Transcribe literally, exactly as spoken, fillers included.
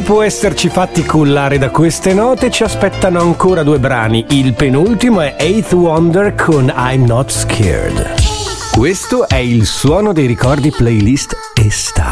Dopo esserci fatti cullare da queste note, ci aspettano ancora due brani. Il penultimo è Eighth Wonder con I'm Not Scared. Questo è il suono dei ricordi playlist estate.